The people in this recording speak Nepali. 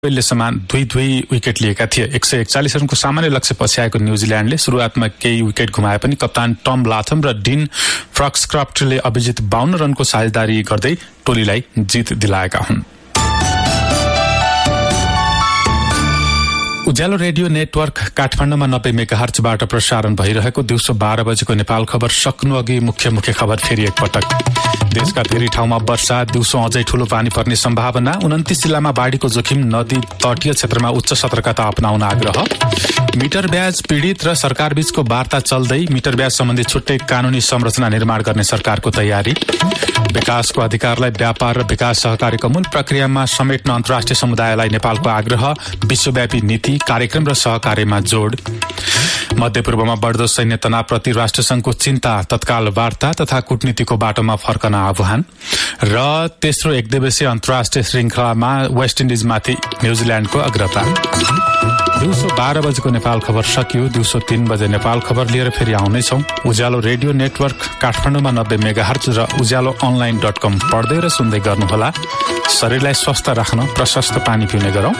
पहिले समान 2-2 विकेट लिएका थिए। 141 रनको सामान्य लक्ष्य पछ्याएको न्यूजील्यान्डले सुरुवातमा केही विकेट गुमाए पनि कप्तान टम लाथम र डिन फ्रक्सक्रफ्टले अभिजित 52 रनको साझेदारी गर्दै टोलीलाई जित दिलाएका हुन्। उज्यालो रेडियो नेटवर्क काठमाडौँमा 90 मेगाहर्जबाट प्रसारण भइरहेको दिउँसो 12 बजेको नेपाल खबर सक्नु अघि मुख्य खबर फेरि एकपटक। देशका धेरै ठाउँमा वर्षा, दिउँसो अझै ठूलो पानी पर्ने सम्भावना। 29 जिल्लामा बाढीको जोखिम, नदी तटीय क्षेत्रमा उच्च सतर्कता अपनाउन आग्रह। मिटर ब्याज पीडित र सरकार बीचको वार्ता चल्दै, मिटर ब्याज सम्बन्धी छुट्टै कानूनी संरचना निर्माण गर्ने सरकारको तयारी। विकासको अधिकारलाई व्यापार र विकास सहकारीको मूल प्रक्रियामा समेट्न अन्तर्राष्ट्रिय समुदायलाई नेपालको आग्रह। विश्वव्यापी नीति, कार्यक्रम र सहकार्यमा जोड। मध्यपूर्वमा बढ्दो सैन्य तनावप्रति राष्ट्रसंघको चिन्ता, तत्काल वार्ता तथा कूटनीतिको बाटोमा फर्कन आह्वान। र तेस्रो एकदिवसीय अन्तर्राष्ट्रिय श्रृंखलामा वेस्ट इन्डिजमाथि न्यूजील्यान्डको अग्रता। दिउँसो 12 बजेको नेपाल खबर सकियो। दिउँसो 3 बजे नेपाल खबर लिएर फेरि आउनेछौं। उज्यालो रेडियो नेटवर्क काठमाडौँमा 90 मेगाहर्ज र उज्यालो online.com पढ्दै र सुन्दै गर्नुहोला। शरीरलाई स्वस्थ राख्न प्रशस्त पानी पिउने गरौं।